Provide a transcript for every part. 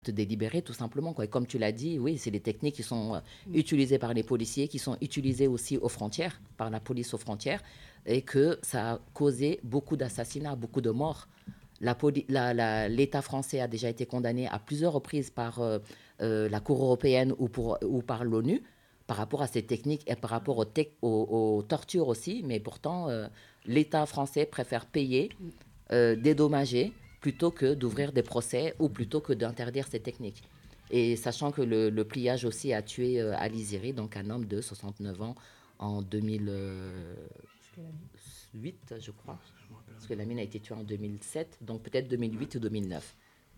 délibéré, tout simplement, quoi. Et comme tu l'as dit, oui, c'est des techniques qui sont utilisées par les policiers, qui sont utilisées aussi aux frontières, par la police aux frontières, et que ça a causé beaucoup d'assassinats, beaucoup de morts. L'État français a déjà été condamné à plusieurs reprises par la Cour européenne ou par l'ONU par rapport à ces techniques et par rapport aux tortures aussi, mais pourtant, l'État français préfère payer, dédommager, plutôt que d'ouvrir des procès ou plutôt que d'interdire ces techniques. Et sachant que le pliage aussi a tué Ali Ziri, donc un homme de 69 ans, en 2008, je crois. Parce que Lamine a été tué en 2007, donc peut-être 2008 ou 2009.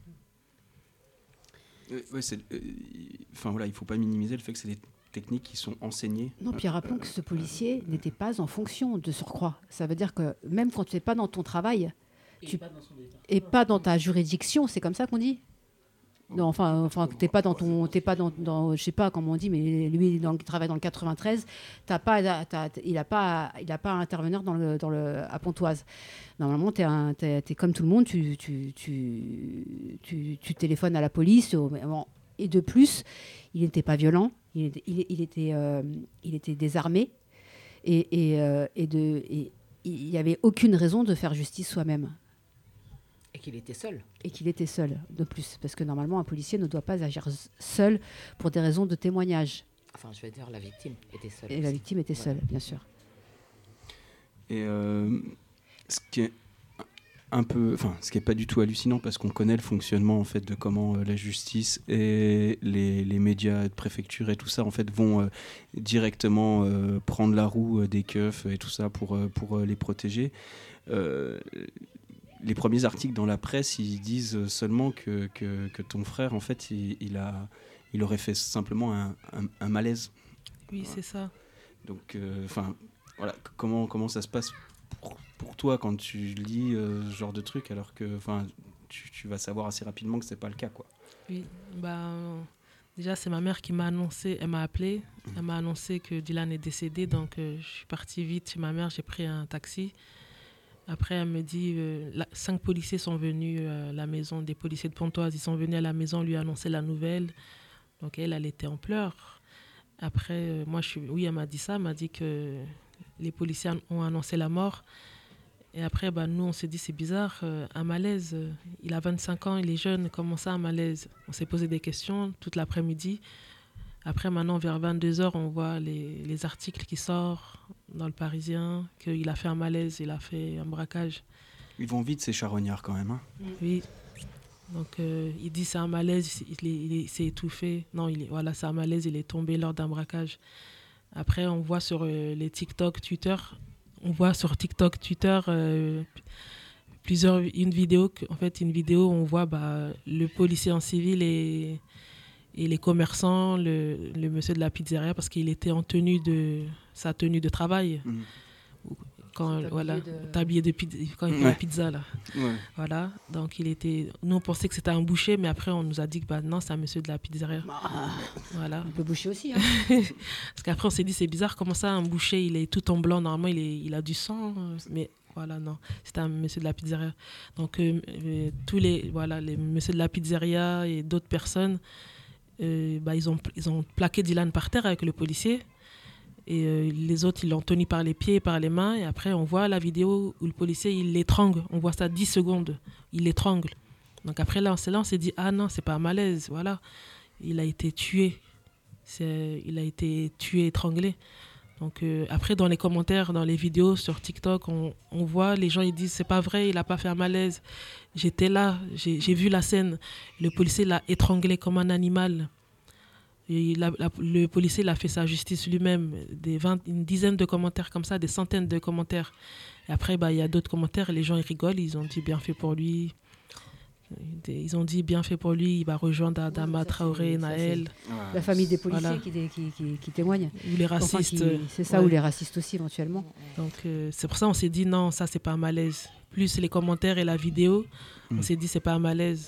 Ouais, voilà, il ne faut pas minimiser le fait que c'est des techniques qui sont enseignées. Non, puis rappelons que ce policier n'était pas en fonction de surcroît. Ça veut dire que même quand tu n'es pas dans ton travail, et pas dans ta juridiction, c'est comme ça qu'on dit. Non, enfin, t'es pas dans je sais pas comment on dit, mais lui, il travaille dans le 93. Il a pas à intervenir à Pontoise. Normalement, t'es comme tout le monde, tu téléphones à la police. Et de plus, il n'était pas violent, il était désarmé, et il n'y avait aucune raison de faire justice soi-même. Et qu'il était seul. Et qu'il était seul, de plus. Parce que normalement, un policier ne doit pas agir seul pour des raisons de témoignage. Enfin, je veux dire, la victime était seule. Et aussi. La victime était seule, bien sûr. Et ce qui est ce qui est pas du tout hallucinant, parce qu'on connaît le fonctionnement en fait de comment la justice et les médias de préfecture et tout ça en fait vont directement prendre la roue des keufs et tout ça pour les protéger. Les premiers articles dans la presse, ils disent seulement que ton frère, en fait, il aurait fait simplement un malaise. Oui, c'est ça. Donc, voilà, comment ça se passe pour toi quand tu lis ce genre de truc, alors que tu vas savoir assez rapidement que c'est pas le cas, quoi. Oui, déjà, c'est ma mère qui m'a annoncé, elle m'a appelé, elle m'a annoncé que Dylan est décédé, donc je suis partie vite chez ma mère, j'ai pris un taxi. Après, elle me dit, 5 policiers sont venus à la maison, des policiers de Pontoise, ils sont venus à la maison lui annoncer la nouvelle. Donc elle était en pleurs. Après, elle m'a dit ça, elle m'a dit que les policiers ont annoncé la mort. Et après, nous, on s'est dit, c'est bizarre, un malaise. Il a 25 ans, il est jeune, comment ça, un malaise? On s'est posé des questions toute l'après-midi. Après, maintenant, vers 22h, on voit les articles qui sortent dans le Parisien, qu'il a fait un malaise, il a fait un braquage. Ils vont vite, ces charognards, quand même. Hein. Oui. Donc, il dit c'est un malaise, il s'est étouffé. Non, c'est un malaise, il est tombé lors d'un braquage. Après, on voit sur les TikTok, Twitter, une vidéo où on voit le policier en civil et les commerçants, le monsieur de la pizzeria, parce qu'il était en sa tenue de travail. Quand tablier de pizza, quand il fait la pizza là. Ouais. Voilà, donc nous on pensait que c'était un boucher, mais après on nous a dit que non, c'est un monsieur de la pizzeria. Voilà. On peut boucher aussi. Hein. Parce qu'après on s'est dit c'est bizarre, comment ça un boucher il est tout en blanc, normalement il a du sang, mais voilà, non, c'était un monsieur de la pizzeria. Donc tous les messieurs de la pizzeria et d'autres personnes, ils ont plaqué Dylan par terre avec le policier. Et les autres, ils l'ont tenu par les pieds, par les mains. Et après, on voit la vidéo où le policier, il l'étrangle. On voit ça 10 secondes. Il l'étrangle. Donc après, là, on s'est dit, ah non, c'est pas un malaise. Voilà. Il a été tué. Il a été tué, étranglé. Donc après, dans les commentaires, dans les vidéos sur TikTok, on voit, les gens, ils disent, c'est pas vrai, il a pas fait un malaise. J'étais là, j'ai vu la scène. Le policier l'a étranglé comme un animal. Et le policier a fait sa justice lui-même, une dizaine de commentaires comme ça, des centaines de commentaires. Et après, il y a d'autres commentaires, les gens ils rigolent, ils ont dit bien fait pour lui. Ils ont dit bien fait pour lui, il va rejoindre Adama Traoré, Naël. La famille des policiers qui témoignent. Ou les racistes. C'est ça, ou les racistes aussi éventuellement. Donc c'est pour ça qu'on s'est dit non, ça c'est pas un malaise. Plus les commentaires et la vidéo, on s'est dit c'est pas un malaise.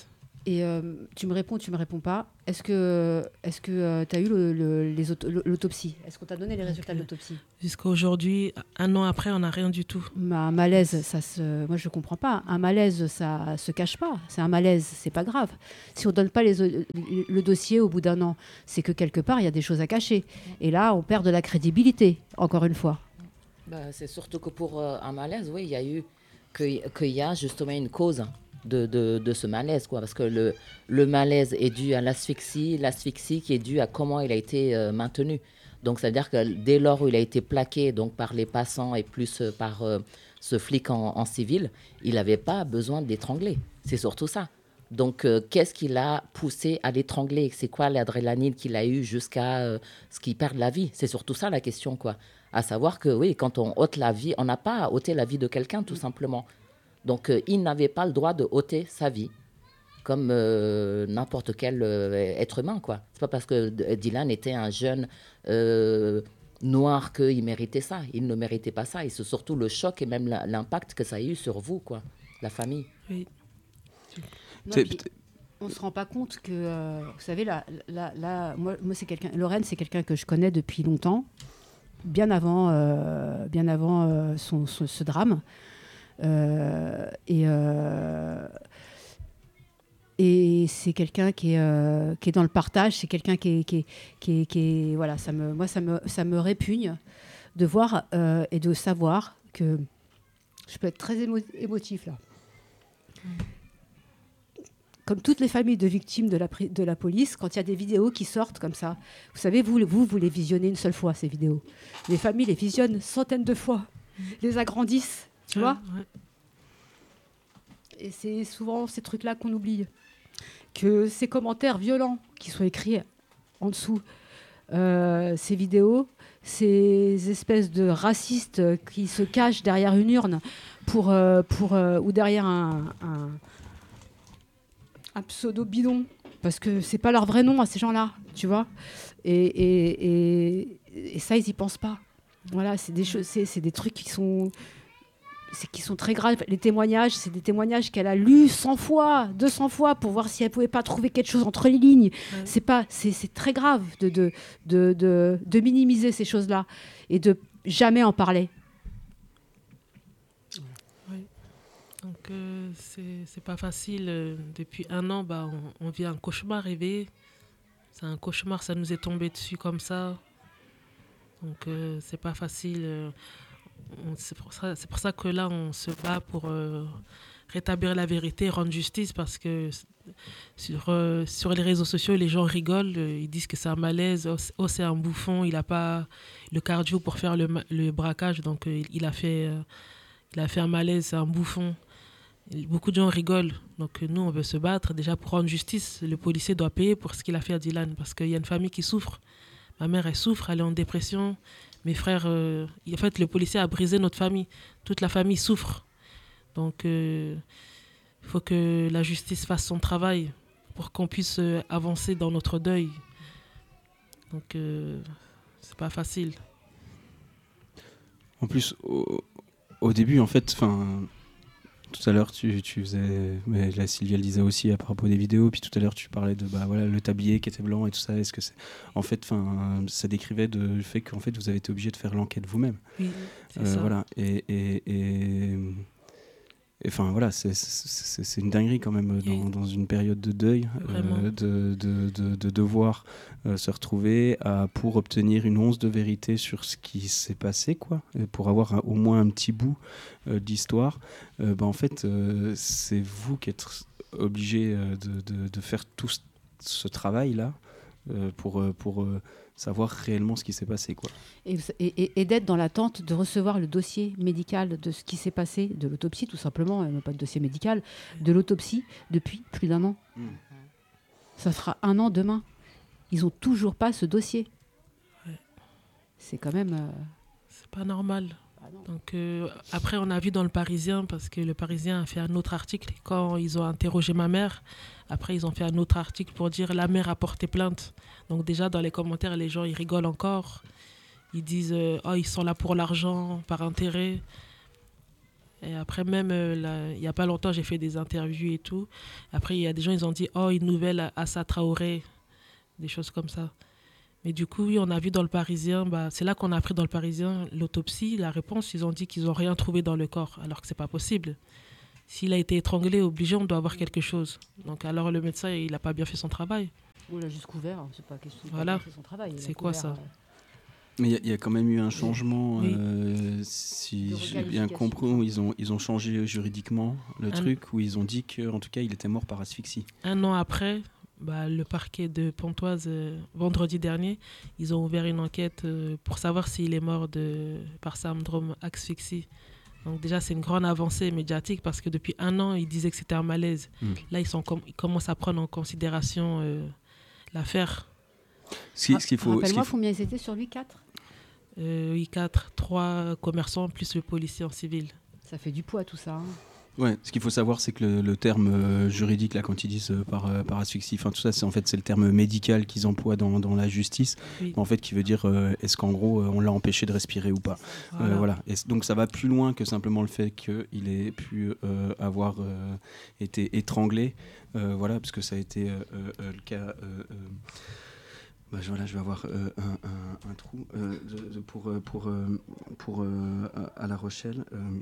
Et tu me réponds pas. Est-ce que tu as eu l'autopsie? Est-ce qu'on t'a donné les résultats de l'autopsie? Jusqu'à aujourd'hui, 1 an après, on n'a rien du tout. Un malaise, moi je comprends pas. Un malaise, ça se cache pas. C'est un malaise, c'est pas grave. Si on donne pas le dossier au bout d'1 an, c'est que quelque part il y a des choses à cacher. Et là, on perd de la crédibilité. Encore une fois. C'est surtout que pour un malaise, oui, il y a eu qu'il y a justement une cause de ce malaise, quoi, parce que le malaise est dû à l'asphyxie qui est due à comment il a été maintenu. Donc, ça veut dire que dès lors où il a été plaqué donc, par les passants et plus par ce flic en civil, il n'avait pas besoin d'étrangler. C'est surtout ça. Donc, qu'est-ce qui l'a poussé à l'étrangler? C'est quoi l'adrénaline qu'il a eu jusqu'à ce qu'il perde la vie? C'est surtout ça la question, quoi. À savoir que, oui, quand on ôte la vie, on n'a pas à ôter la vie de quelqu'un, tout simplement. Donc, il n'avait pas le droit de ôter sa vie, comme n'importe quel être humain, quoi. C'est pas parce que Dylan était un jeune noir qu'il méritait ça. Il ne méritait pas ça. Et c'est surtout le choc et même l'impact que ça a eu sur vous, quoi, la famille. Oui. Non, on ne se rend pas compte que, vous savez, moi c'est Lorraine, c'est quelqu'un que je connais depuis longtemps, bien avant ce drame. Et c'est quelqu'un qui est dans le partage, c'est quelqu'un qui est voilà, ça me répugne de voir et de savoir que je peux être très émotif là. Comme toutes les familles de victimes de la police, quand il y a des vidéos qui sortent comme ça, vous savez, vous les visionnez une seule fois, ces vidéos. Les familles les visionnent centaines de fois, les agrandissent, tu vois. Ouais. Et c'est souvent ces trucs-là qu'on oublie. Que ces commentaires violents qui sont écrits en dessous, ces vidéos, ces espèces de racistes qui se cachent derrière une urne ou derrière un pseudo bidon, parce que c'est pas leur vrai nom à ces gens-là, tu vois. Et ça, ils y pensent pas. Voilà, c'est des choses, c'est des trucs qui sont très graves. Les témoignages, c'est des témoignages qu'elle a lus 100 fois, 200 fois pour voir si elle pouvait pas trouver quelque chose entre les lignes. Ouais. C'est très grave de minimiser ces choses-là et de jamais en parler. Donc, c'est pas facile. Depuis 1 an, on vit un cauchemar rêvé. C'est un cauchemar, ça nous est tombé dessus comme ça. Donc, c'est pas facile. C'est pour ça que là, on se bat pour rétablir la vérité, rendre justice, parce que sur les réseaux sociaux, les gens rigolent. Ils disent que c'est un malaise. Oh, c'est un bouffon. Il n'a pas le cardio pour faire le braquage. Donc, il a fait un malaise. C'est un bouffon. Beaucoup de gens rigolent. Donc nous, on veut se battre. Déjà, pour rendre justice, le policier doit payer pour ce qu'il a fait à Dylan. Parce qu'il y a une famille qui souffre. Ma mère, elle souffre, elle est en dépression. Mes frères... en fait, le policier a brisé notre famille. Toute la famille souffre. Donc, il faut que la justice fasse son travail pour qu'on puisse avancer dans notre deuil. Donc, c'est pas facile. En plus, au début, en fait... Tout à l'heure, tu faisais... Mais là, Sylvia le disait aussi à propos des vidéos. Puis tout à l'heure, tu parlais de le tablier qui était blanc et tout ça. Est-ce que c'est... En fait, ça décrivait le fait qu'en fait, vous avez été obligé de faire l'enquête vous-même. Oui, c'est ça. Voilà. Enfin, voilà, c'est une dinguerie quand même dans une période de deuil de devoir se retrouver pour obtenir une once de vérité sur ce qui s'est passé, quoi, pour avoir au moins un petit bout d'histoire. En fait, c'est vous qui êtes obligé de faire tout ce travail-là pour savoir réellement ce qui s'est passé, quoi. Et d'être dans l'attente de recevoir le dossier médical de ce qui s'est passé, de l'autopsie tout simplement, non pas de dossier médical, de l'autopsie depuis plus d'1 an. Ça fera 1 an demain. Ils n'ont toujours pas ce dossier. Ouais. C'est quand même... C'est pas normal. Donc, après, on a vu dans Le Parisien, parce que Le Parisien a fait un autre article. Quand ils ont interrogé ma mère, après, ils ont fait un autre article pour dire la mère a porté plainte. Donc déjà, dans les commentaires, les gens, ils rigolent encore. Ils disent ils sont là pour l'argent, par intérêt. Et après, même, il n'y a pas longtemps, j'ai fait des interviews et tout. Après, il y a des gens, ils ont dit, oh, une nouvelle à Assa Traoré, des choses comme ça. Mais du coup, oui, on a vu dans le Parisien, c'est là qu'on a appris dans le Parisien l'autopsie, la réponse, ils ont dit qu'ils n'ont rien trouvé dans le corps, alors que ce n'est pas possible. S'il a été étranglé, obligé, on doit avoir quelque chose. Donc alors le médecin, il n'a pas bien fait son travail. On l'a juste couvert, c'est pas question de Voilà. faire son travail. C'est quoi ça? Mais il y a quand même eu un changement, Oui. si j'ai bien compris, où ils ont changé juridiquement le truc, où ils ont dit qu'en tout cas, il était mort par asphyxie. 1 an après, le parquet de Pontoise, vendredi dernier, ils ont ouvert une enquête pour savoir s'il est mort par syndrome asphyxie. Donc déjà, c'est une grande avancée médiatique parce que depuis 1 an, ils disaient que c'était un malaise. Là, ils commencent à prendre en considération l'affaire. Rappelle-moi combien ils étaient sur lui, 4 Oui, 4, 3 commerçants plus le policier en civil. Ça fait du poids tout ça. Hein. Ouais, ce qu'il faut savoir, c'est que le terme juridique, là, quand ils disent par asphyxie, tout ça, c'est le terme médical qu'ils emploient dans la justice, oui. En fait, qui veut dire est-ce qu'en gros, on l'a empêché de respirer ou pas. Voilà. Et donc, ça va plus loin que simplement le fait qu'il ait pu avoir été étranglé, voilà, parce que ça a été le cas. Voilà, je vais avoir un trou pour à La Rochelle.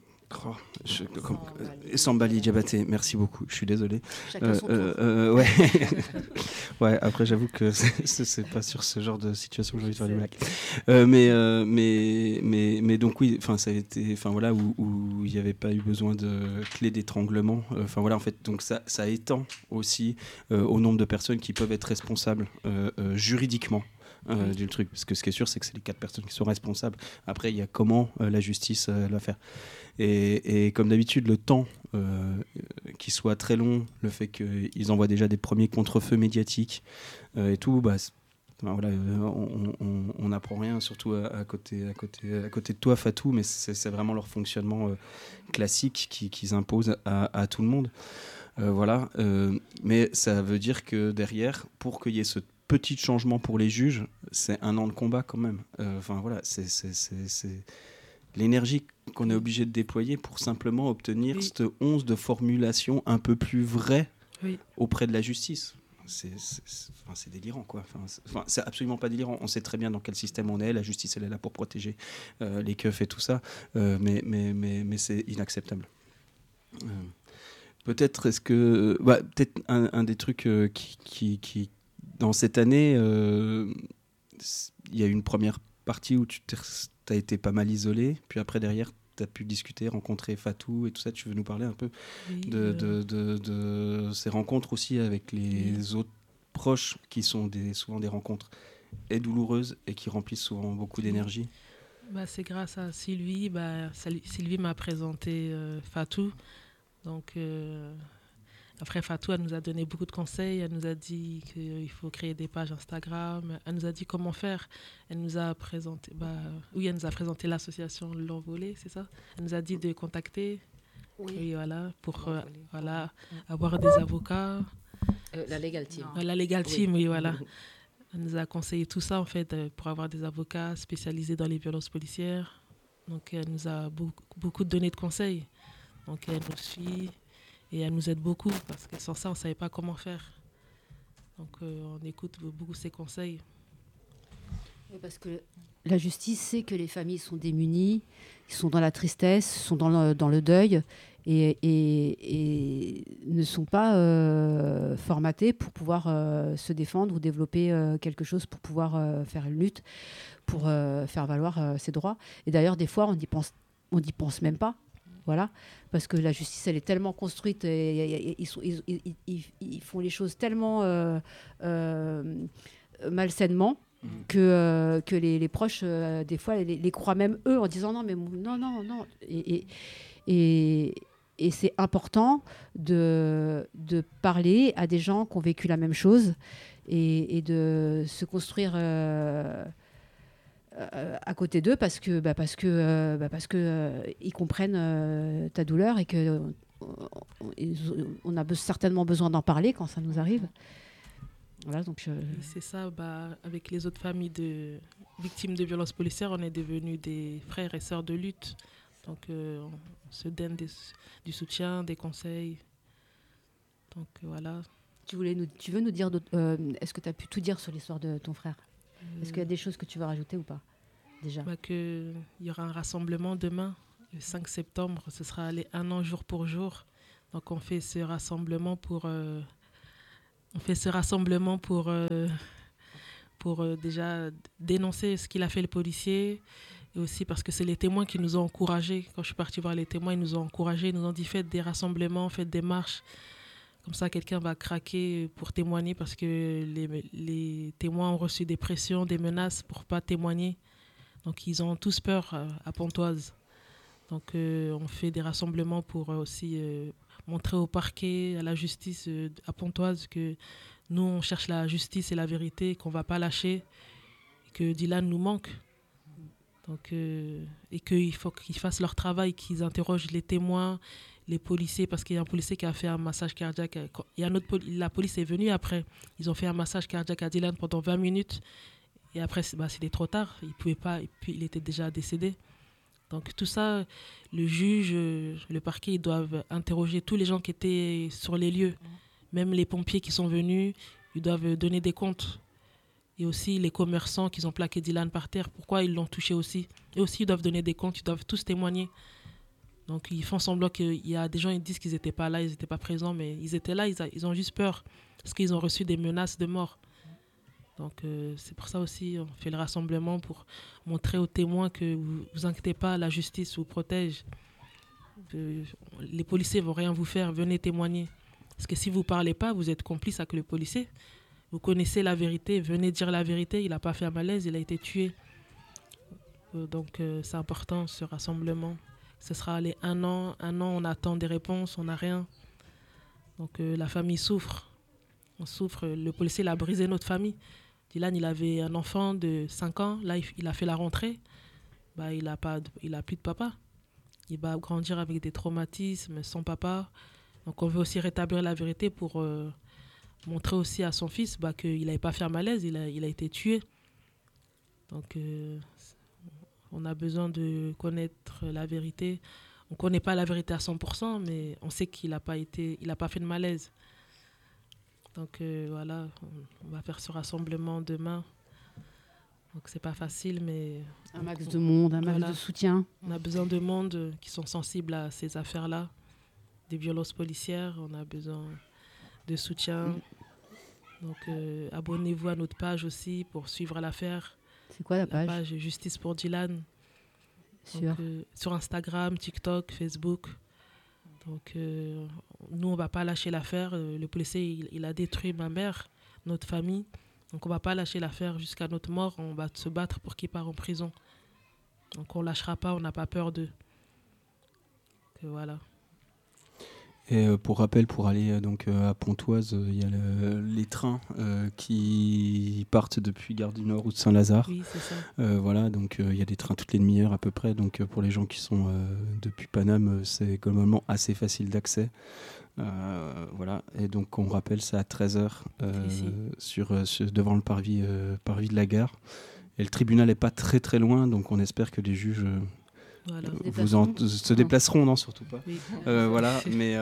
Sambali Diabaté, merci beaucoup, je suis désolé. Chacun son tour. Ouais. Ouais, après j'avoue que c'est pas sur ce genre de situation que j'ai envie de faire des blagues. Mais donc oui, ça a été, voilà, où il n'y avait pas eu besoin de clé d'étranglement. Voilà, en fait, donc ça étend aussi au nombre de personnes qui peuvent être responsables juridiquement. Du truc, parce que ce qui est sûr, c'est que c'est les 4 personnes qui sont responsables. Après, il y a comment la justice va faire. Et comme d'habitude, le temps qui soit très long, le fait qu'ils envoient déjà des premiers contre-feux médiatiques et tout, voilà, on n'apprend rien, surtout à côté de toi, Fatou, mais c'est vraiment leur fonctionnement classique qu'ils imposent à tout le monde. Voilà, mais ça veut dire que derrière, pour qu'il y ait ce petit changement pour les juges, c'est 1 an de combat quand même. Voilà, c'est l'énergie qu'on est obligé de déployer pour simplement obtenir cette once de formulation un peu plus vraie auprès de la justice. C'est délirant, quoi. C'est absolument pas délirant. On sait très bien dans quel système on est. La justice, elle est là pour protéger les keufs et tout ça. Mais c'est inacceptable. Peut-être est-ce que peut-être un des trucs qui dans cette année, il y a eu une première partie où tu as été pas mal isolé, puis après derrière tu as pu discuter, rencontrer Fatou et tout ça. Tu veux nous parler un peu de ces rencontres aussi avec les autres proches qui sont souvent des rencontres douloureuses et qui remplissent souvent beaucoup d'énergie? C'est grâce à Sylvie. Sylvie m'a présenté Fatou. Donc après, Fatou, elle nous a donné beaucoup de conseils. Elle nous a dit qu'il faut créer des pages Instagram. Elle nous a dit comment faire. Elle nous a présenté, elle nous a présenté l'association L'Envolée, c'est ça? Elle nous a dit de contacter, pour avoir des avocats. La Legal Team. La Legal Team, oui, voilà. Elle nous a conseillé tout ça, en fait, pour avoir des avocats spécialisés dans les violences policières. Donc, elle nous a beaucoup donné de conseils. Donc, elle nous suit. Et elle nous aide beaucoup parce que sans ça, on ne savait pas comment faire. Donc, on écoute beaucoup ses conseils. Parce que la justice sait que les familles sont démunies, ils sont dans la tristesse, sont dans le deuil et ne sont pas formatés pour pouvoir se défendre ou développer quelque chose pour pouvoir faire une lutte, pour faire valoir ses droits. Et d'ailleurs, des fois, on n'y pense même pas. Voilà, parce que la justice, elle est tellement construite, et ils font les choses tellement malsainement que les proches, des fois, les croient même eux en disant non. Et c'est important de parler à des gens qui ont vécu la même chose et de se construire à côté d'eux parce que ils comprennent ta douleur et que on a certainement besoin d'en parler quand ça nous arrive. Voilà, donc c'est ça. Avec les autres familles de victimes de violences policières, on est devenus des frères et sœurs de lutte. Donc, on se donne du soutien, des conseils. Donc, voilà. Tu veux nous dire, est-ce que tu as pu tout dire sur l'histoire de ton frère? Est-ce qu'il y a des choses que tu veux rajouter ou pas, déjà? Il y aura un rassemblement demain, le 5 septembre. Ce sera allé 1 an jour pour jour. Donc, on fait ce rassemblement pour déjà dénoncer ce qu'il a fait le policier. Et aussi parce que c'est les témoins qui nous ont encouragés. Quand je suis partie voir les témoins, ils nous ont encouragés, ils nous ont dit faites des rassemblements, faites des marches. Comme ça, quelqu'un va craquer pour témoigner parce que les témoins ont reçu des pressions, des menaces pour ne pas témoigner. Donc, ils ont tous peur à Pontoise. Donc, on fait des rassemblements pour aussi montrer au parquet, à la justice à Pontoise que nous, on cherche la justice et la vérité, qu'on ne va pas lâcher, et que Dylan nous manque. Donc, et qu'il faut qu'ils fassent leur travail, qu'ils interrogent les témoins, les policiers, parce qu'il y a un policier qui a fait un massage cardiaque. La police est venue après. Ils ont fait un massage cardiaque à Dylan pendant 20 minutes. Et après, c'était trop tard. Il pouvait pas, et puis il était déjà décédé. Donc tout ça, le juge, le parquet, ils doivent interroger tous les gens qui étaient sur les lieux. Même les pompiers qui sont venus, ils doivent donner des comptes. Et aussi les commerçants qui ont plaqué Dylan par terre, pourquoi ils l'ont touché aussi. Et aussi, ils doivent donner des comptes, ils doivent tous témoigner. Donc ils font semblant qu'il y a des gens, ils disent qu'ils n'étaient pas là, ils n'étaient pas présents, mais ils étaient là, ils ont juste peur, parce qu'ils ont reçu des menaces de mort. Donc c'est pour ça aussi on fait le rassemblement pour montrer aux témoins que vous inquiétez pas, la justice vous protège. Les policiers ne vont rien vous faire, venez témoigner. Parce que si vous ne parlez pas, vous êtes complice avec le policier. Vous connaissez la vérité, venez dire la vérité, il n'a pas fait un malaise, il a été tué. Donc c'est important ce rassemblement. Ce sera allé 1 an, on attend des réponses, on n'a rien. Donc la famille souffre. On souffre, le policier il a brisé notre famille. Dylan, il avait un enfant de 5 ans, là il a fait la rentrée, il a plus de papa. Il va grandir avec des traumatismes, sans papa. Donc on veut aussi rétablir la vérité pour montrer aussi à son fils qu'il n'avait pas fait un malaise, il a été tué. Donc on a besoin de connaître la vérité. On ne connaît pas la vérité à 100%, mais on sait qu'il n'a pas fait de malaise. Donc voilà, on va faire ce rassemblement demain. Donc c'est pas facile, mais... Un max de monde, un max de soutien. On a besoin de monde qui sont sensibles à ces affaires-là, des violences policières, on a besoin de soutien. Donc abonnez-vous à notre page aussi pour suivre l'affaire. C'est quoi la page? La page Justice pour Dylan. Sur Instagram, TikTok, Facebook. Donc nous, on ne va pas lâcher l'affaire. Le policier, il a détruit ma mère, notre famille. Donc on ne va pas lâcher l'affaire jusqu'à notre mort. On va se battre pour qu'il parte en prison. Donc on ne lâchera pas, on n'a pas peur d'eux. Donc, voilà. Et pour rappel, pour aller donc à Pontoise, il y a les trains qui partent depuis Gare du Nord ou de Saint-Lazare. Oui, c'est ça. Voilà, donc il y a des trains toutes les demi-heures à peu près. Donc pour les gens qui sont depuis Paname, c'est globalement assez facile d'accès. Voilà, et donc on rappelle, c'est à 13h devant le parvis de la gare. Et le tribunal n'est pas très très loin, donc on espère que les juges... Voilà. se déplaceront, non, surtout pas. Oui. Voilà,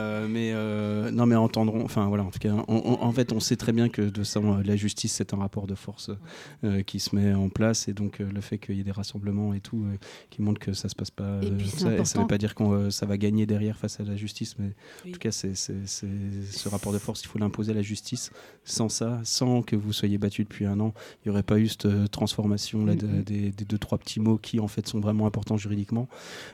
mais entendront. Enfin voilà, en tout cas, en fait, on sait très bien que la justice, c'est un rapport de force qui se met en place, et donc le fait qu'il y ait des rassemblements et tout qui montrent que ça se passe pas. Ça ne veut pas dire que ça va gagner derrière face à la justice, mais en tout cas, c'est ce rapport de force, il faut l'imposer à la justice. Sans ça, sans que vous soyez battu depuis 1 an, il n'y aurait pas eu cette transformation là, des 2-3 petits mots qui en fait sont vraiment importants juridiquement.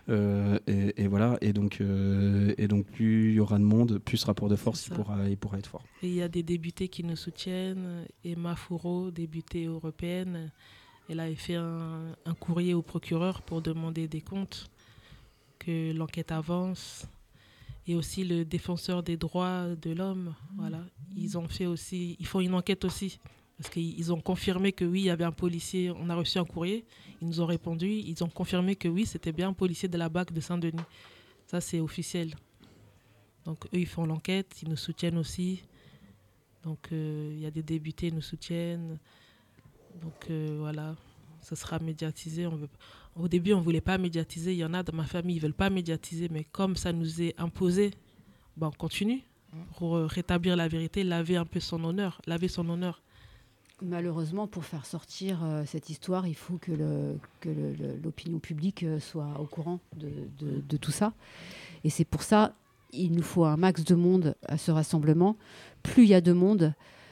Et voilà, et donc plus il y aura de monde, plus ce rapport de force il pourra être fort. Et il y a des députés qui nous soutiennent. Emma Fourreau, députée européenne, elle a fait un courrier au procureur pour demander des comptes, que l'enquête avance. Et aussi le défenseur des droits de l'homme, voilà, ils font une enquête aussi. Parce qu'ils ont confirmé que oui, il y avait un policier. On a reçu un courrier, ils nous ont répondu. Ils ont confirmé que oui, c'était bien un policier de la BAC de Saint-Denis. Ça, c'est officiel. Donc, eux, ils font l'enquête, ils nous soutiennent aussi. Donc, il y a des députés qui nous soutiennent. Donc, voilà. ce sera médiatisé. Au début, on ne voulait pas médiatiser. Il y en a dans ma famille, ils ne veulent pas médiatiser. Mais comme ça nous est imposé, on continue pour rétablir la vérité, laver un peu son honneur, Malheureusement, pour faire sortir cette histoire, il faut que l'opinion publique soit au courant de tout ça. Et c'est pour ça il nous faut un max de monde à ce rassemblement. Plus il y a de monde,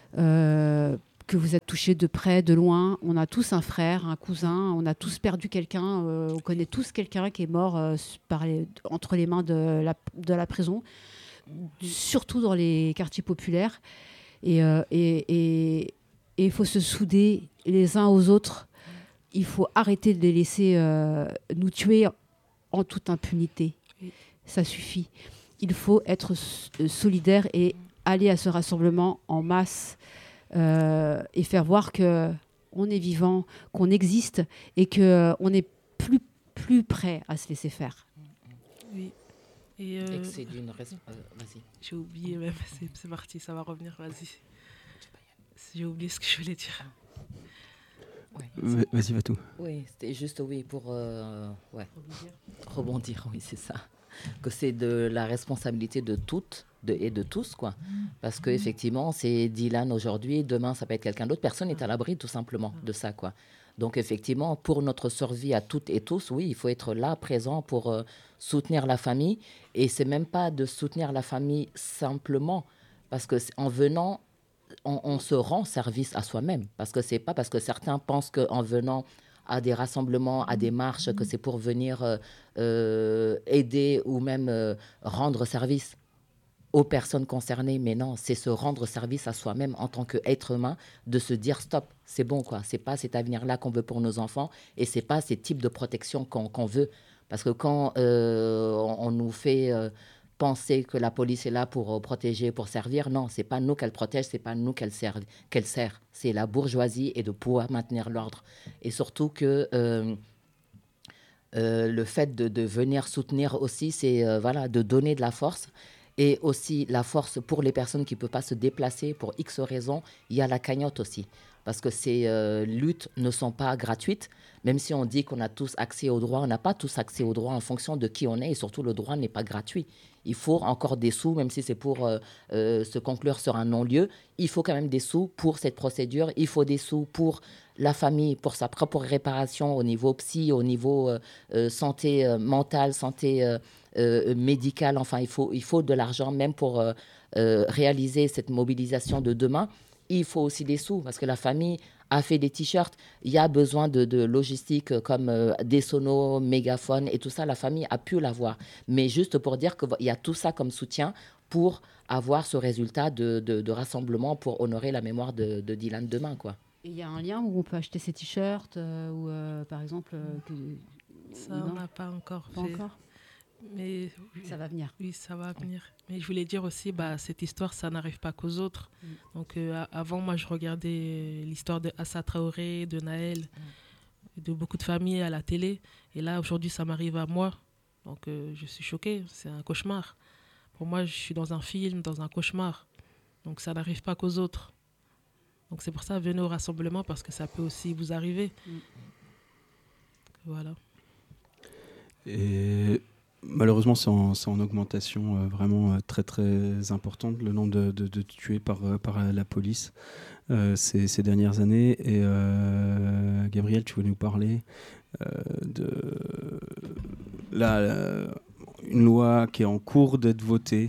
que vous êtes touchés de près, de loin, on a tous un frère, un cousin, on a tous perdu quelqu'un, on connaît tous quelqu'un qui est mort entre les mains de la prison, surtout dans les quartiers populaires. Et il faut se souder les uns aux autres. Il faut arrêter de les laisser nous tuer en toute impunité. Ça suffit. Il faut être solidaire et aller à ce rassemblement en masse et faire voir qu'on est vivant, qu'on existe et qu'on est plus prêt à se laisser faire. Oui. Et que c'est d'une vas-y. J'ai oublié même, c'est parti, ça va revenir, vas-y. J'ai oublié ce que je voulais dire. Ouais, vas-y, va tout. Oui, c'était juste pour rebondir, oui, c'est ça. Que c'est de la responsabilité de toutes et de tous, quoi. Parce qu'effectivement, c'est Dylan aujourd'hui, demain, ça peut être quelqu'un d'autre. Personne n'est à l'abri, tout simplement, de ça, quoi. Donc, effectivement, pour notre survie à toutes et tous, oui, il faut être là, présent pour soutenir la famille. Et c'est même pas de soutenir la famille simplement, parce qu'en venant, on se rend service à soi-même. Parce que c'est pas parce que certains pensent qu'en venant à des rassemblements, à des marches, que c'est pour venir aider ou même rendre service aux personnes concernées. Mais non, c'est se rendre service à soi-même en tant qu'être humain, de se dire stop, c'est bon, quoi. C'est pas cet avenir-là qu'on veut pour nos enfants et c'est pas ces types de protection qu'on veut. Parce que quand on nous fait penser que la police est là pour protéger, pour servir, non, c'est pas nous qu'elle protège, c'est pas nous qu'elle sert. C'est la bourgeoisie et de pouvoir maintenir l'ordre. Et surtout que le fait de venir soutenir aussi, c'est de donner de la force. Et aussi la force pour les personnes qui ne peuvent pas se déplacer pour X raisons, il y a la cagnotte aussi. Parce que ces luttes ne sont pas gratuites. Même si on dit qu'on a tous accès au droit, on n'a pas tous accès au droit en fonction de qui on est. Et surtout, le droit n'est pas gratuit. Il faut encore des sous, même si c'est pour se conclure sur un non-lieu. Il faut quand même des sous pour cette procédure. Il faut des sous pour la famille, pour sa propre réparation au niveau psy, au niveau santé mentale, santé médicale. Enfin, il faut de l'argent même pour réaliser cette mobilisation de demain. Il faut aussi des sous parce que la famille a fait des t-shirts. Il y a besoin de logistique comme des sonos, mégaphones et tout ça. La famille a pu l'avoir. Mais juste pour dire qu'il y a tout ça comme soutien pour avoir ce résultat de rassemblement pour honorer la mémoire de Dylan demain, quoi. Il y a un lien où on peut acheter ces t-shirts ou par exemple... ça, on n'a pas encore fait. Encore. Mais ça va venir. Oui, ça va venir. Mais je voulais dire aussi, cette histoire, ça n'arrive pas qu'aux autres. Donc avant, moi, je regardais l'histoire de Assa Traoré, de Naël, de beaucoup de familles à la télé. Et là, aujourd'hui, ça m'arrive à moi. Donc je suis choquée. C'est un cauchemar. Pour moi, je suis dans un film, dans un cauchemar. Donc ça n'arrive pas qu'aux autres. Donc c'est pour ça, venez au rassemblement, parce que ça peut aussi vous arriver. Voilà. Et... malheureusement, c'est en augmentation vraiment très très importante, le nombre de tués par la police ces dernières années. Et Gabriel, tu veux nous parler de une loi qui est en cours d'être votée,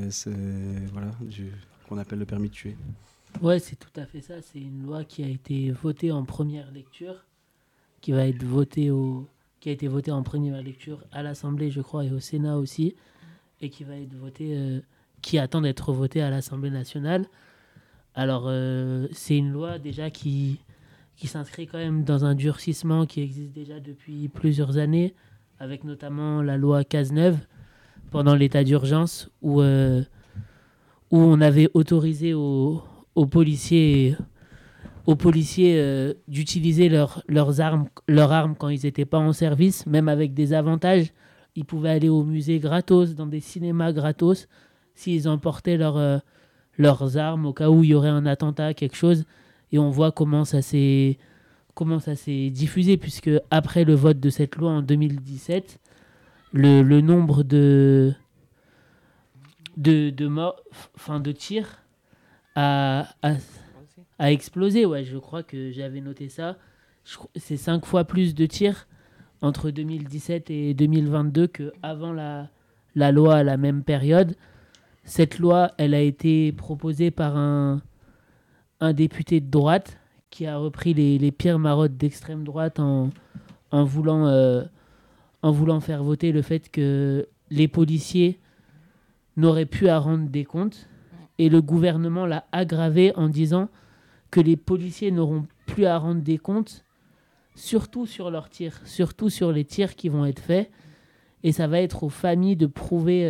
qu'on appelle le permis de tuer. Ouais, c'est tout à fait ça. C'est une loi qui a été votée en première lecture, qui va être votée qui a été voté en première lecture à l'Assemblée, je crois, et au Sénat aussi, et qui va être voté, qui attend d'être voté à l'Assemblée nationale. Alors, c'est une loi déjà qui s'inscrit quand même dans un durcissement qui existe déjà depuis plusieurs années, avec notamment la loi Cazeneuve, pendant l'état d'urgence, où on avait autorisé aux policiers d'utiliser leurs armes quand ils n'étaient pas en service, même avec des avantages. Ils pouvaient aller au musée gratos, dans des cinémas gratos, s'ils emportaient leurs armes au cas où il y aurait un attentat, quelque chose. Et on voit comment ça s'est comment ça s'est diffusé, puisque après le vote de cette loi en 2017, le nombre de morts, enfin de tirs a explosé. Ouais, je crois que j'avais noté ça. C'est 5 fois plus de tirs entre 2017 et 2022 qu'avant la loi à la même période. Cette loi, elle a été proposée par un député de droite qui a repris les pires marottes d'extrême droite en voulant faire voter le fait que les policiers n'auraient plus à rendre des comptes. Et le gouvernement l'a aggravé en disant que les policiers n'auront plus à rendre des comptes, surtout sur leurs tirs, surtout sur les tirs qui vont être faits. Et ça va être aux familles de prouver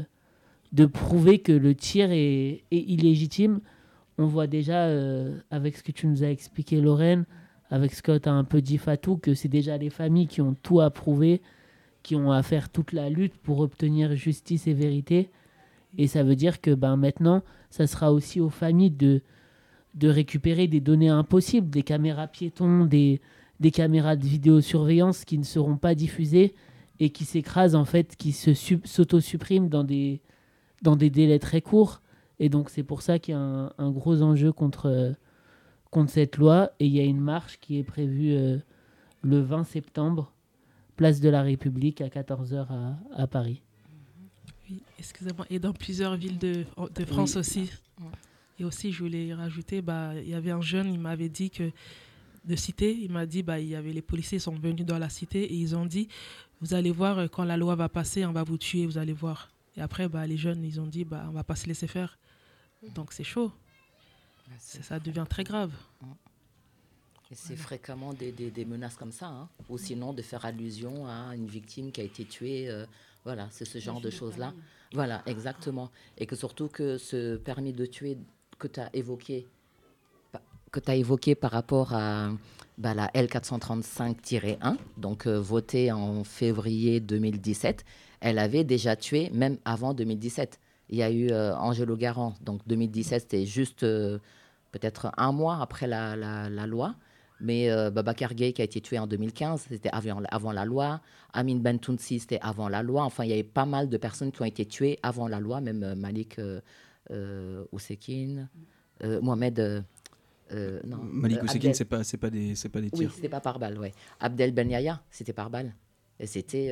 que le tir est illégitime. On voit déjà, avec ce que tu nous as expliqué, Lorraine, avec ce que tu as un peu dit, Fatou, que c'est déjà les familles qui ont tout à prouver, qui ont à faire toute la lutte pour obtenir justice et vérité. Et ça veut dire que maintenant, ça sera aussi aux familles de récupérer des données impossibles, des caméras piétons, des caméras de vidéosurveillance qui ne seront pas diffusées et qui s'écrasent, en fait, qui s'auto-suppriment dans des délais très courts. Et donc, c'est pour ça qu'il y a un gros enjeu contre cette loi. Et il y a une marche qui est prévue le 20 septembre, place de la République, à 14h à Paris. Oui, excusez-moi. Et dans plusieurs villes de France aussi. Et aussi, je voulais rajouter, il y avait un jeune, il m'avait dit que de cité, il m'a dit, il y avait les policiers sont venus dans la cité et ils ont dit, vous allez voir, quand la loi va passer, on va vous tuer, vous allez voir. Et après, les jeunes, ils ont dit, on va pas se laisser faire. Donc c'est chaud. Ça devient très grave. Et c'est fréquemment des menaces comme ça, hein. Ou sinon de faire allusion à une victime qui a été tuée. Voilà, c'est ce genre de choses-là. Voilà, exactement. Et que surtout que ce permis de tuer que tu as évoqué par rapport à la L435-1, donc votée en février 2017, elle avait déjà tué même avant 2017. Il y a eu Angelo Garant, donc 2017, c'était juste peut-être un mois après la loi. Mais Babacar Gueye qui a été tué en 2015, c'était avant la loi. Amin Bentounsi, c'était avant la loi. Enfin, il y avait pas mal de personnes qui ont été tuées avant la loi, même Malik Oussekine, Mohamed... non, Malik Oussekine, c'est pas des tirs. Oui, c'était pas par balle, ouais. Abdel Ben Yahya, c'était par balle. Et c'était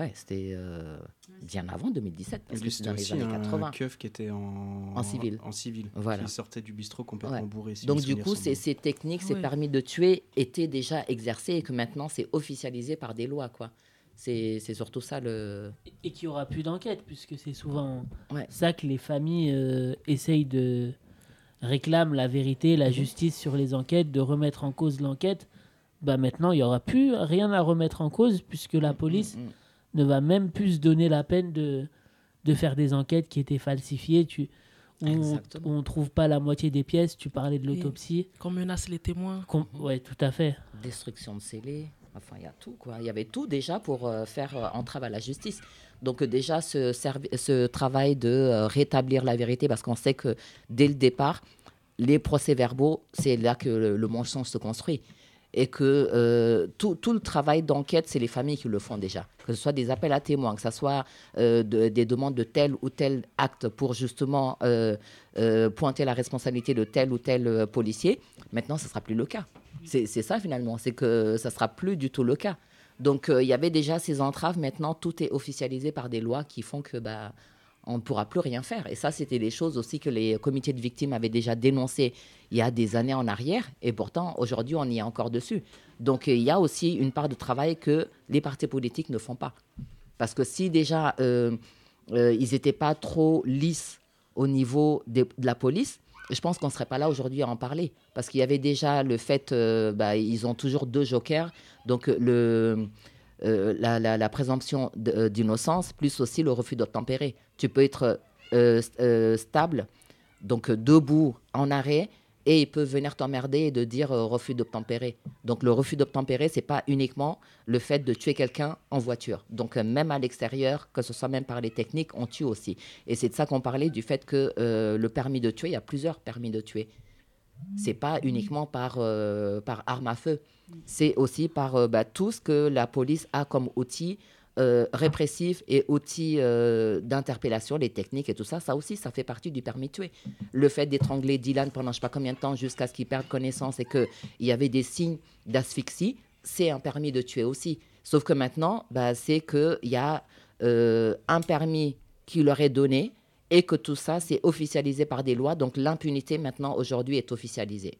bien avant 2017, parce que c'était dans les années 80. Un keuf qui était en civil, voilà. Qui sortait du bistrot complètement bourré. Si donc du coup, ces techniques, ces permis de tuer étaient déjà exercés et que maintenant, c'est officialisé par des lois, quoi. C'est surtout ça le... Et qu'il n'y aura plus d'enquête, puisque c'est souvent ça que les familles essayent de... réclament la vérité, la justice sur les enquêtes, de remettre en cause l'enquête. Maintenant, il n'y aura plus rien à remettre en cause puisque la police ne va même plus se donner la peine de faire des enquêtes qui étaient falsifiées, où on ne trouve pas la moitié des pièces. Tu parlais de l'autopsie. Qu'on menace les témoins. Oui, tout à fait. Destruction de scellés. Enfin, il y a tout, quoi. Il y avait tout déjà pour faire entrave à la justice. Donc déjà, ce travail de rétablir la vérité, parce qu'on sait que dès le départ, les procès-verbaux, c'est là que le mensonge se construit. Et que tout le travail d'enquête, c'est les familles qui le font déjà. Que ce soit des appels à témoins, que ce soit des demandes de tel ou tel acte pour justement pointer la responsabilité de tel ou tel policier. Maintenant, ce ne sera plus le cas. C'est ça finalement, c'est que ça ne sera plus du tout le cas. Donc il y avait déjà ces entraves, maintenant tout est officialisé par des lois qui font que... on ne pourra plus rien faire. Et ça, c'était des choses aussi que les comités de victimes avaient déjà dénoncées il y a des années en arrière. Et pourtant, aujourd'hui, on y est encore dessus. Donc, il y a aussi une part de travail que les partis politiques ne font pas. Parce que si déjà, ils n'étaient pas trop lisses au niveau de la police, je pense qu'on ne serait pas là aujourd'hui à en parler. Parce qu'il y avait déjà le fait, ils ont toujours 2 jokers. Donc, la présomption d'innocence, plus aussi le refus d'obtempérer. Tu peux être stable, donc debout, en arrêt, et ils peuvent venir t'emmerder et de dire refus d'obtempérer. Donc le refus d'obtempérer, ce n'est pas uniquement le fait de tuer quelqu'un en voiture. Donc même à l'extérieur, que ce soit même par les techniques, on tue aussi. Et c'est de ça qu'on parlait, du fait que le permis de tuer, il y a plusieurs permis de tuer. C'est pas uniquement par arme à feu. C'est aussi par tout ce que la police a comme outils répressifs et outils d'interpellation, les techniques et tout ça. Ça aussi, ça fait partie du permis de tuer. Le fait d'étrangler Dylan pendant je sais pas combien de temps jusqu'à ce qu'il perde connaissance et qu'il y avait des signes d'asphyxie, c'est un permis de tuer aussi. Sauf que maintenant, c'est qu'il y a un permis qui leur est donné et que tout ça, c'est officialisé par des lois. Donc l'impunité, maintenant, aujourd'hui, est officialisée.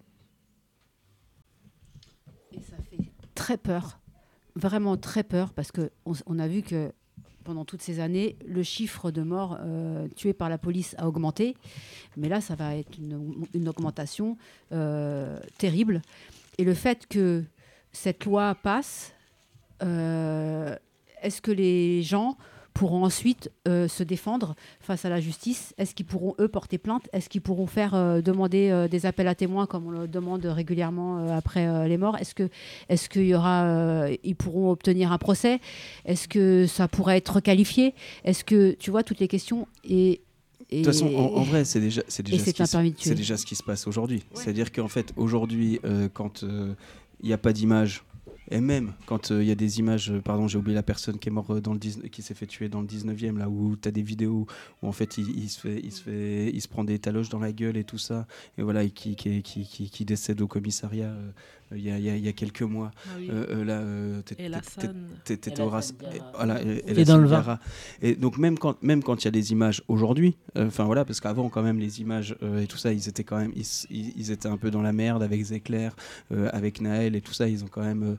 Et ça fait très peur, vraiment très peur, parce qu'on a vu que pendant toutes ces années, le chiffre de morts tués par la police a augmenté. Mais là, ça va être une augmentation terrible. Et le fait que cette loi passe, est-ce que les gens pourront ensuite se défendre face à la justice? Est-ce qu'ils pourront, eux, porter plainte? Est-ce qu'ils pourront faire demander des appels à témoins comme on le demande régulièrement après les morts? Est-ce qu'il y aura, ils pourront obtenir un procès? Est-ce que ça pourrait être requalifié? Est-ce que, tu vois, toutes les questions de toute façon, en vrai, c'est déjà ce qui se passe aujourd'hui. Ouais. C'est-à-dire qu'en fait, aujourd'hui, quand il n'y a pas d'image, et même quand il y a des images, pardon, j'ai oublié la personne qui est morte qui s'est fait tuer dans le 19e, là où tu as des vidéos où en fait il se prend des taloches dans la gueule et tout ça, et voilà, et qui décède au commissariat il y a quelques mois. Ah oui. Là, t'étais au ras. Voilà, et dans le Var. Et donc même quand il y a des images aujourd'hui, enfin voilà, parce qu'avant quand même les images et tout ça, ils étaient quand même, ils étaient un peu dans la merde avec Zecler, avec Naël et tout ça, ils ont quand même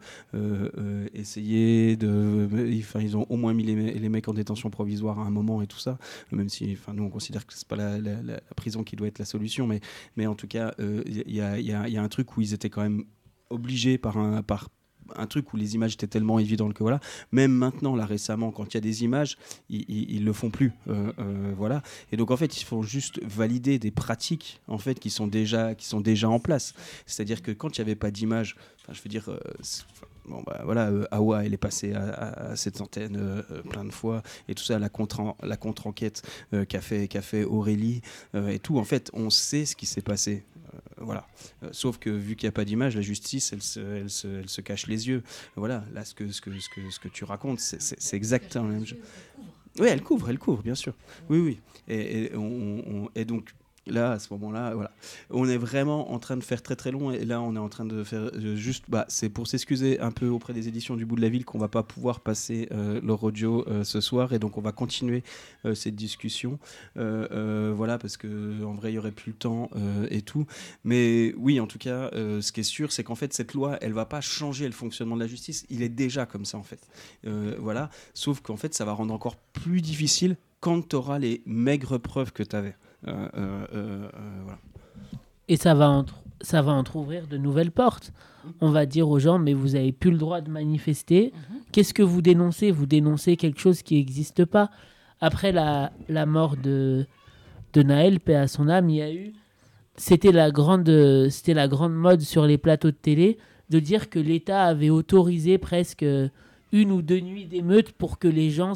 essayé ils ont au moins mis les mecs en détention provisoire à un moment et tout ça, même si nous on considère que c'est pas la prison qui doit être la solution, mais en tout cas il y a un truc où ils étaient quand même obligés par un truc où les images étaient tellement évidentes que voilà, même maintenant là récemment quand il y a des images ils le font plus, voilà, et donc en fait il faut juste valider des pratiques en fait qui sont déjà en place, c'est-à-dire que quand il n'y avait pas d'images, je veux dire voilà, Awa elle est passée à cette antenne plein de fois et tout ça, la contre-enquête qu'a fait Aurélie et tout, en fait on sait ce qui s'est passé. Voilà. Sauf que vu qu'il n'y a pas d'image, la justice, elle se cache les yeux. Voilà. Là, ce que tu racontes, c'est exactement la même chose. Oui, elle couvre, bien sûr. Oui. Et donc là, à ce moment-là, voilà, on est vraiment en train de faire très très long. Et là, on est en train de faire juste. C'est pour s'excuser un peu auprès des éditions du Bout de la Ville qu'on va pas pouvoir passer leur audio ce soir. Et donc, on va continuer cette discussion. Voilà, parce que en vrai, il y aurait plus le temps et tout. Mais oui, en tout cas, ce qui est sûr, c'est qu'en fait, cette loi, elle va pas changer le fonctionnement de la justice. Il est déjà comme ça, en fait. Voilà. Sauf qu'en fait, ça va rendre encore plus difficile quand tu auras les maigres preuves que tu avais. Voilà. Et ça va entrouvrir de nouvelles portes. On va dire aux gens, mais vous n'avez plus le droit de manifester. Qu'est-ce que vous dénoncez? Vous dénoncez quelque chose qui n'existe pas. Après la mort de Naël, paix à son âme, il y a eu... C'était la grande mode sur les plateaux de télé de dire que l'État avait autorisé presque 1 ou 2 nuits d'émeute pour que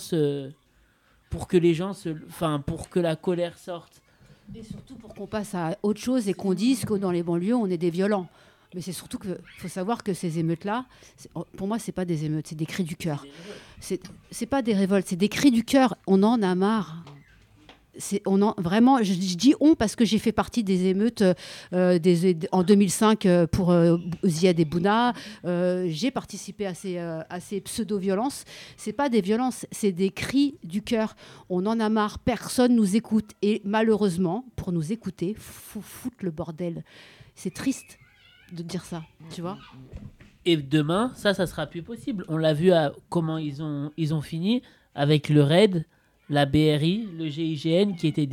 la colère sorte. Et surtout pour qu'on passe à autre chose et qu'on dise que dans les banlieues, on est des violents. Mais c'est surtout qu'il faut savoir que ces émeutes-là, pour moi, ce n'est pas des émeutes, c'est des cris du cœur. C'est pas des révoltes, c'est des cris du cœur. On en a marre. Vraiment, je dis on parce que j'ai fait partie des émeutes en 2005 pour Ziad et Bouna. J'ai participé à ces pseudo-violences. C'est pas des violences, c'est des cris du cœur. On en a marre, personne nous écoute. Et malheureusement, pour nous écouter, faut foutre le bordel. C'est triste de dire ça, tu vois. Et demain, ça sera plus possible. On l'a vu à comment ils ont fini avec le raid, la BRI, le GIGN qui était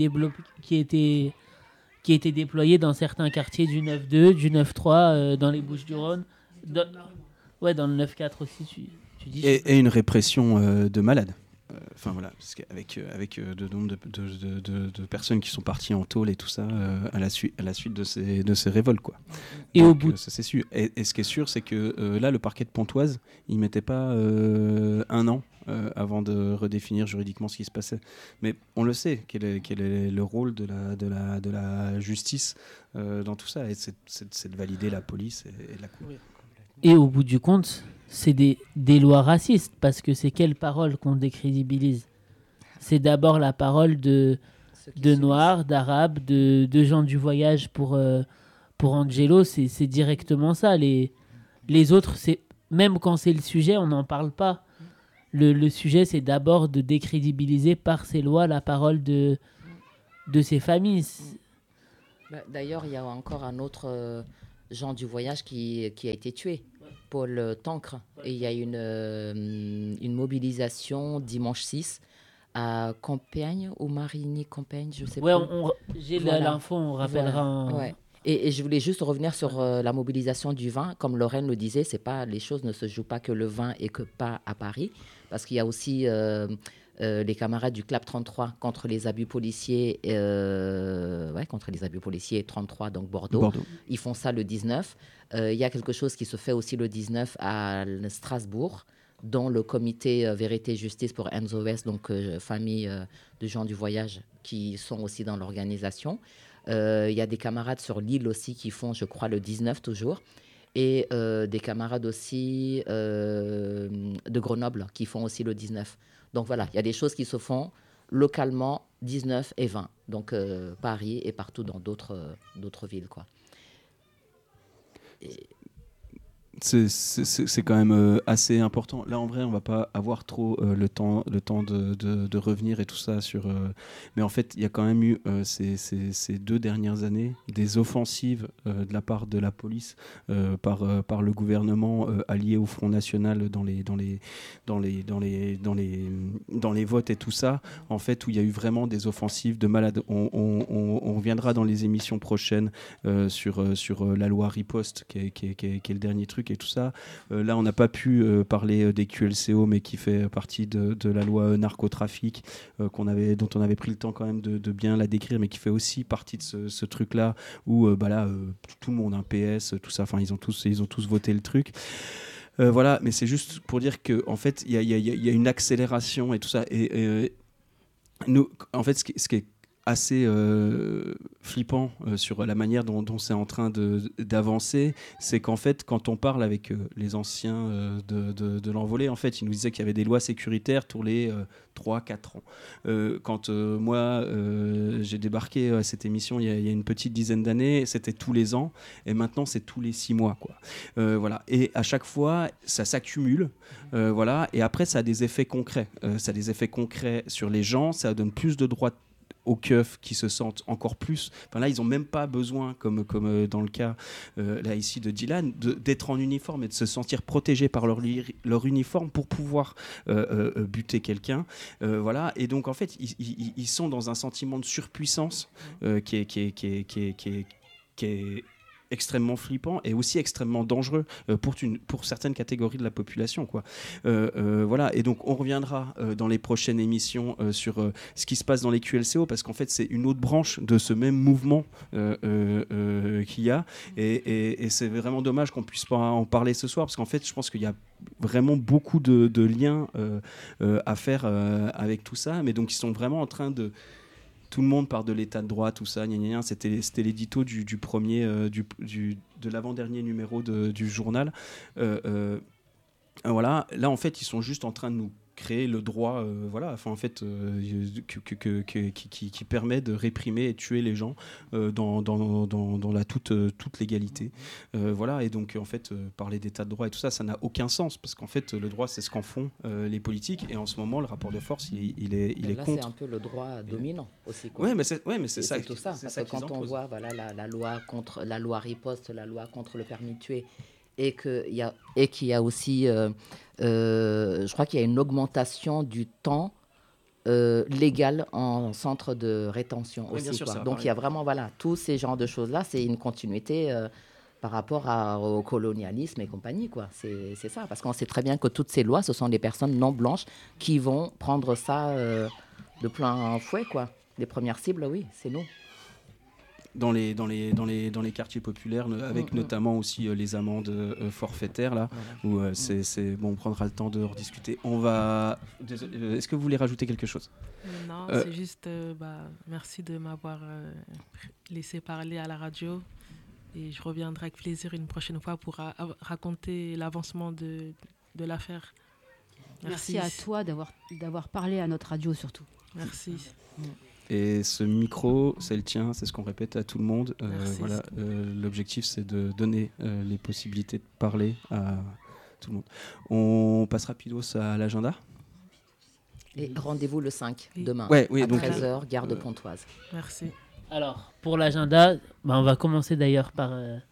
déployé dans certains quartiers du 9-2, du 9-3, dans les Bouches-du-Rhône. Dans le 9-4 aussi, tu dis. Et une répression de malade. Enfin voilà, parce avec de nombre de personnes qui sont parties en tôle et tout ça à la suite de ces révoltes, quoi. Et donc, au bout, ça c'est sûr. Et ce qui est sûr, c'est que là, le parquet de Pontoise, il mettait pas un an avant de redéfinir juridiquement ce qui se passait. Mais on le sait, quel est le rôle de la justice dans tout ça, et c'est de valider la police et de la courir. et au bout du compte, c'est des lois racistes, parce que c'est quelle parole qu'on décrédibilise? C'est d'abord la parole de noirs, d'arabes, de gens du voyage pour Angelo, c'est directement ça. Les autres, même quand c'est le sujet, on n'en parle pas. Le sujet, c'est d'abord de décrédibiliser par ces lois la parole de ces familles. D'ailleurs, il y a encore un autre gens du voyage qui a été tué, Paul Tancre. Et il y a une mobilisation dimanche 6 à Compiègne, ou Marigny-Compiègne, je sais Ouais, plus. j'ai Voilà. l'info, on rappellera. Voilà. Ouais. Et je voulais juste revenir sur la mobilisation du vin. Comme Lorraine le disait, les choses ne se jouent pas que le vin et que pas à Paris, parce qu'il y a aussi les camarades du CLAP 33 contre les abus policiers, contre les abus policiers 33, donc Bordeaux. Ils font ça le 19. Il y a quelque chose qui se fait aussi le 19 à Strasbourg, dont le comité Vérité et Justice pour Enzo West, donc famille de gens du voyage qui sont aussi dans l'organisation. Il y a des camarades sur l'île aussi qui font, je crois, le 19 toujours. Et des camarades aussi de Grenoble qui font aussi le 19. Donc voilà, il y a des choses qui se font localement 19 et 20. Donc Paris et partout dans d'autres villes, quoi. C'est quand même assez important. Là, en vrai, on va pas avoir trop le temps de revenir et tout ça sur. Mais en fait, il y a quand même eu ces 2 dernières années des offensives de la part de la police par le gouvernement allié au Front National dans les votes et tout ça. En fait, où il y a eu vraiment des offensives de malades. On reviendra dans les émissions prochaines sur la loi Riposte, qui est le dernier truc. Et tout ça. Là, on n'a pas pu parler des QLCO, mais qui fait partie de la loi narcotrafic, dont on avait pris le temps quand même de bien la décrire, mais qui fait aussi partie de ce truc-là, où tout le monde, un PS, tout ça, enfin, ils ont tous voté le truc. Voilà, mais c'est juste pour dire qu'en fait, il y a une accélération et tout ça. Et nous, en fait, ce qui est assez flippant sur la manière dont c'est en train d'avancer, c'est qu'en fait, quand on parle avec les anciens de l'envolée, en fait, ils nous disaient qu'il y avait des lois sécuritaires tous les 3-4 ans. Quand moi, j'ai débarqué à cette émission il y a une petite dizaine d'années, c'était tous les ans, et maintenant, c'est tous les 6 mois, quoi. Voilà. Et à chaque fois, ça s'accumule, voilà, et après, ça a des effets concrets. Ça a des effets concrets sur les gens, ça donne plus de droits aux keufs qui se sentent encore plus. Enfin là, ils n'ont même pas besoin, comme dans le cas là ici de Dylan, d'être en uniforme et de se sentir protégés par leur uniforme pour pouvoir buter quelqu'un. Voilà. Et donc en fait, ils sont dans un sentiment de surpuissance qui est extrêmement flippant et aussi extrêmement dangereux pour certaines catégories de la population, quoi. Voilà, et donc on reviendra dans les prochaines émissions sur ce qui se passe dans les QLCO, parce qu'en fait c'est une autre branche de ce même mouvement qu'il y a, et c'est vraiment dommage qu'on puisse pas en parler ce soir, parce qu'en fait je pense qu'il y a vraiment beaucoup de liens à faire avec tout ça, mais donc ils sont vraiment en train de... Tout le monde part de l'état de droit, tout ça, c'était l'édito du premier, de l'avant-dernier numéro du journal. Voilà, là en fait ils sont juste en train de nous créer le droit, voilà, enfin en fait qui permet de réprimer et tuer les gens dans la toute légalité. Voilà, et donc en fait parler d'état de droit et tout ça, ça n'a aucun sens, parce qu'en fait le droit c'est ce qu'en font les politiques, et en ce moment le rapport de force il est là, contre. C'est un peu le droit dominant aussi, quoi. Ouais, mais c'est ça. C'est tout ça, parce que quand on voit la loi Riposte, la loi contre le permis de tuer, et qu'il y a aussi, je crois qu'il y a une augmentation du temps légal en centre de rétention aussi, quoi. Donc il y a vraiment tous ces genres de choses-là, c'est une continuité par rapport au colonialisme et compagnie, quoi. C'est ça, parce qu'on sait très bien que toutes ces lois, ce sont des personnes non blanches qui vont prendre ça de plein fouet, quoi. Les premières cibles, oui, c'est nous. Dans les quartiers populaires, avec notamment aussi les amendes forfaitaires, là, où c'est bon, on prendra le temps de rediscuter. Est-ce que vous voulez rajouter quelque chose ? Non, c'est juste, merci de m'avoir laissé parler à la radio. Et je reviendrai avec plaisir une prochaine fois pour raconter l'avancement de l'affaire. Merci à toi d'avoir parlé à notre radio surtout. Merci. Et ce micro, c'est le tien, c'est ce qu'on répète à tout le monde. Merci. L'objectif, c'est de donner les possibilités de parler à tout le monde. On passe rapidos à l'agenda. Et rendez-vous le 5, demain, à donc 13h, gare de Pontoise. Merci. Alors, pour l'agenda, on va commencer d'ailleurs par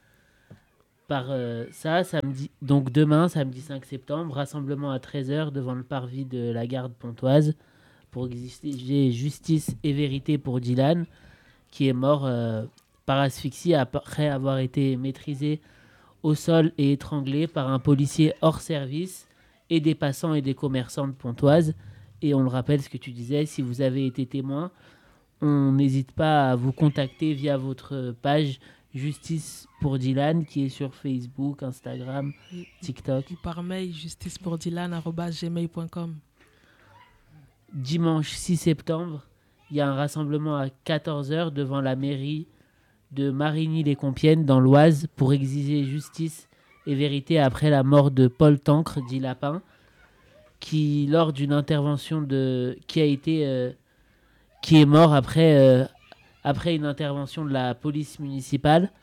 ça. Samedi, donc demain, samedi 5 septembre, rassemblement à 13h devant le parvis de la gare de Pontoise pour exiger justice et vérité pour Dylan, qui est mort par asphyxie après avoir été maîtrisé au sol et étranglé par un policier hors service et des passants et des commerçants de Pontoise. Et on le rappelle, ce que tu disais, si vous avez été témoin, on n'hésite pas à vous contacter via votre page Justice pour Dylan, qui est sur Facebook, Instagram, TikTok. Ou par mail, justicepourdylan@gmail.com. Dimanche 6 septembre, il y a un rassemblement à 14h devant la mairie de Marigny-les-Compiègnes, dans l'Oise, pour exiger justice et vérité après la mort de Paul Tancre, dit Lapin, qui, lors d'une intervention qui est mort après une intervention de la police municipale.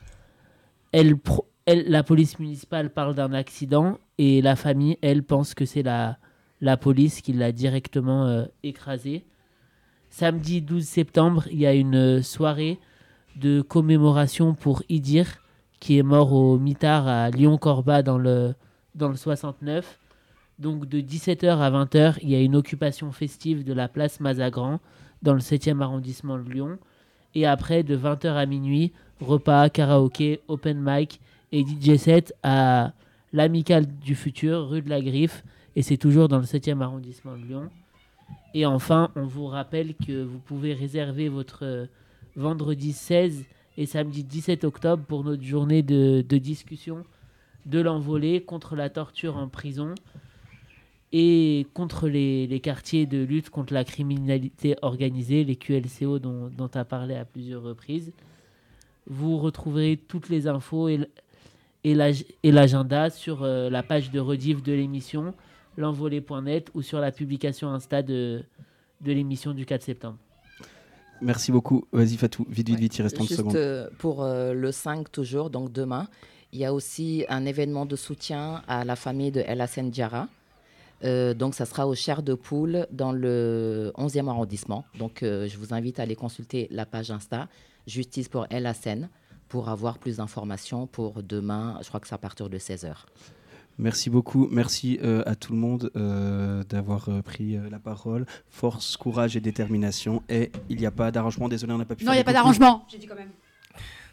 La police municipale parle d'un accident et la famille, elle, pense que c'est la police qui l'a directement écrasé. Samedi 12 septembre, il y a une soirée de commémoration pour Idir, qui est mort au mitard à Lyon-Corba dans le 69. Donc de 17h à 20h, il y a une occupation festive de la place Mazagran dans le 7e arrondissement de Lyon. Et après, de 20h à minuit, repas, karaoké, open mic et DJ set à l'Amicale du Futur, rue de la Griffe. Et c'est toujours dans le 7e arrondissement de Lyon. Et enfin, on vous rappelle que vous pouvez réserver votre vendredi 16 et samedi 17 octobre pour notre journée de discussion de l'envolée contre la torture en prison et contre les quartiers de lutte contre la criminalité organisée, les QLCO dont tu as parlé à plusieurs reprises. Vous retrouverez toutes les infos et l'agenda sur la page de rediff de l'émission, l'envolée.net, ou sur la publication Insta de l'émission du 4 septembre. Merci beaucoup. Vas-y Fatou, vite, il reste 30 secondes. Juste pour le 5 toujours, donc demain, il y a aussi un événement de soutien à la famille de El Hassen Diarra. Donc, ça sera au Chair de Poule dans le 11e arrondissement. Donc, je vous invite à aller consulter la page Insta Justice pour El Hassen pour avoir plus d'informations pour demain. Je crois que c'est à partir de 16h. Merci beaucoup. Merci à tout le monde d'avoir pris la parole. Force, courage et détermination. Et il n'y a pas d'arrangement. Désolé, on n'a pas pu faire. Non, il n'y a pas d'arrangement. J'ai dit quand même.